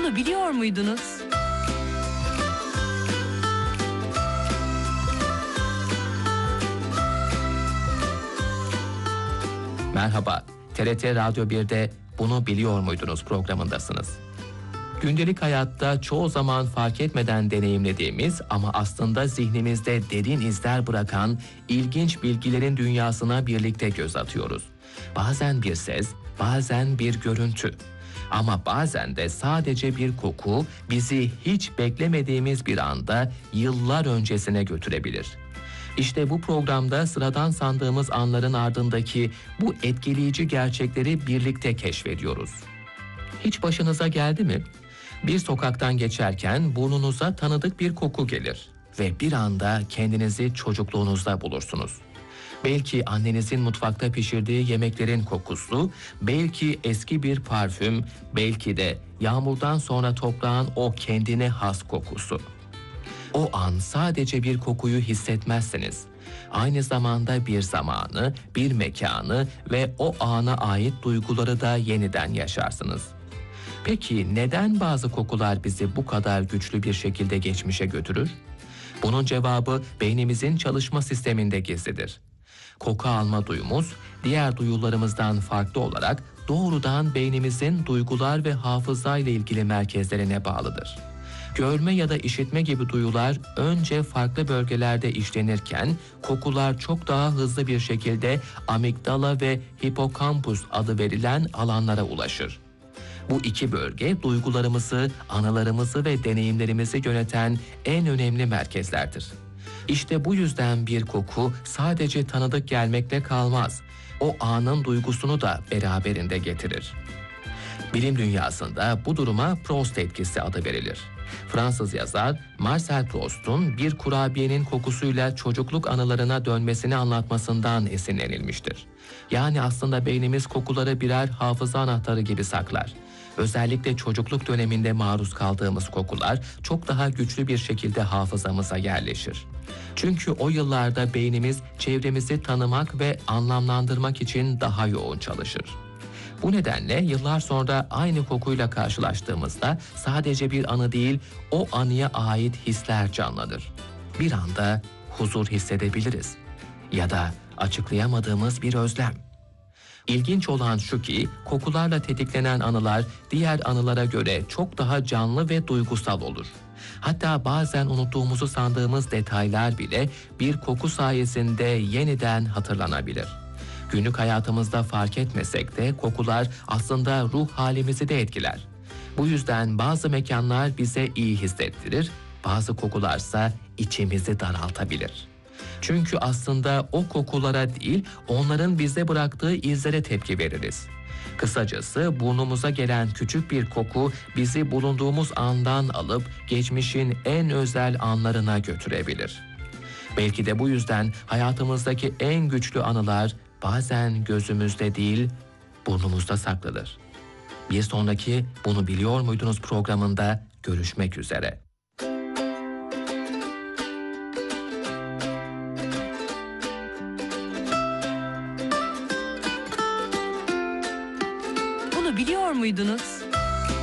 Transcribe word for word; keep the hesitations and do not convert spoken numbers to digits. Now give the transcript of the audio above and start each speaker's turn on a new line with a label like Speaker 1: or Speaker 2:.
Speaker 1: Bunu biliyor muydunuz?
Speaker 2: Merhaba, T R T Radyo bir'de Bunu Biliyor Muydunuz programındasınız. Gündelik hayatta çoğu zaman fark etmeden deneyimlediğimiz ama aslında zihnimizde derin izler bırakan ilginç bilgilerin dünyasına birlikte göz atıyoruz. Bazen bir ses, bazen bir görüntü. Ama bazen de sadece bir koku bizi hiç beklemediğimiz bir anda yıllar öncesine götürebilir. İşte bu programda sıradan sandığımız anların ardındaki bu etkileyici gerçekleri birlikte keşfediyoruz. Hiç başınıza geldi mi? Bir sokaktan geçerken burnunuza tanıdık bir koku gelir ve bir anda kendinizi çocukluğunuzda bulursunuz. Belki annenizin mutfakta pişirdiği yemeklerin kokusu, belki eski bir parfüm, belki de yağmurdan sonra toprağın o kendine has kokusu. O an sadece bir kokuyu hissetmezsiniz. Aynı zamanda bir zamanı, bir mekanı ve o ana ait duyguları da yeniden yaşarsınız. Peki neden bazı kokular bizi bu kadar güçlü bir şekilde geçmişe götürür? Bunun cevabı beynimizin çalışma sisteminde gizlidir. Koku alma duyumuz, diğer duyularımızdan farklı olarak doğrudan beynimizin duygular ve hafıza ile ilgili merkezlerine bağlıdır. Görme ya da işitme gibi duyular önce farklı bölgelerde işlenirken kokular çok daha hızlı bir şekilde amigdala ve hipokampus adı verilen alanlara ulaşır. Bu iki bölge duygularımızı, anılarımızı ve deneyimlerimizi yöneten en önemli merkezlerdir. İşte bu yüzden bir koku sadece tanıdık gelmekle kalmaz. O anın duygusunu da beraberinde getirir. Bilim dünyasında bu duruma Proust etkisi adı verilir. Fransız yazar Marcel Proust'un bir kurabiyenin kokusuyla çocukluk anılarına dönmesini anlatmasından esinlenilmiştir. Yani aslında beynimiz kokuları birer hafıza anahtarı gibi saklar. Özellikle çocukluk döneminde maruz kaldığımız kokular çok daha güçlü bir şekilde hafızamıza yerleşir. Çünkü o yıllarda beynimiz çevremizi tanımak ve anlamlandırmak için daha yoğun çalışır. Bu nedenle yıllar sonra aynı kokuyla karşılaştığımızda sadece bir anı değil, o anıya ait hisler canlanır. Bir anda huzur hissedebiliriz ya da açıklayamadığımız bir özlem. İlginç olan şu ki kokularla tetiklenen anılar diğer anılara göre çok daha canlı ve duygusal olur. Hatta bazen unuttuğumuzu sandığımız detaylar bile bir koku sayesinde yeniden hatırlanabilir. Günlük hayatımızda fark etmesek de kokular aslında ruh halimizi de etkiler. Bu yüzden bazı mekanlar bize iyi hissettirir, bazı kokularsa içimizi daraltabilir. Çünkü aslında o kokulara değil, onların bize bıraktığı izlere tepki veririz. Kısacası burnumuza gelen küçük bir koku bizi bulunduğumuz andan alıp geçmişin en özel anlarına götürebilir. Belki de bu yüzden hayatımızdaki en güçlü anılar bazen gözümüzde değil, burnumuzda saklıdır. Bir sonraki Bunu Biliyor Muydunuz programında görüşmek üzere.
Speaker 1: Bunu biliyor muydunuz?